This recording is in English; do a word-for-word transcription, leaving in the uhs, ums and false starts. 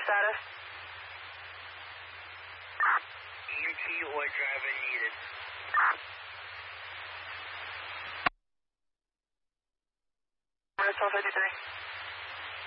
status? E M T or driver needed. twelve fifty-three.